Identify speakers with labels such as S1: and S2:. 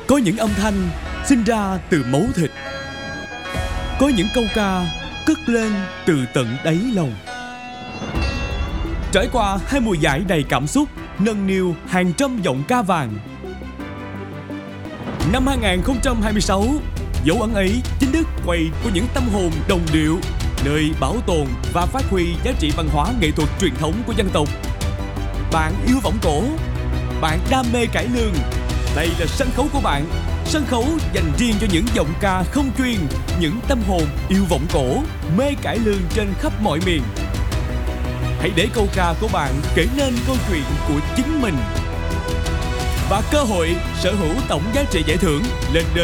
S1: Có những âm thanh sinh ra từ máu thịt, có những câu ca cất lên từ tận đáy lòng. Trải qua 2 mùa giải đầy cảm xúc, nâng niu hàng trăm giọng ca vàng. Năm 2026, dấu ấn ấy chính thức quay của những tâm hồn đồng điệu, nơi bảo tồn và phát huy giá trị văn hóa nghệ thuật truyền thống của dân tộc. Bạn yêu võng cổ, bạn đam mê cải lương, đây là sân khấu của bạn. Sân khấu dành riêng cho những giọng ca không chuyên, những tâm hồn yêu võng cổ, mê cải lương trên khắp mọi miền. Hãy để câu ca của bạn kể nên câu chuyện của chính mình. Và cơ hội sở hữu tổng giá trị giải thưởng lên đến